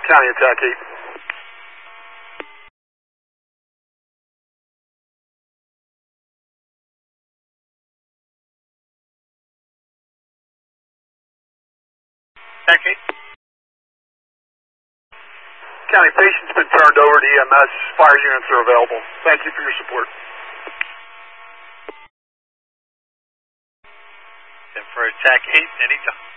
County Attack 8. Attack 8. County, patient's been turned over to EMS. Fire units are available. Thank you for your support. And for Attack 8, anytime.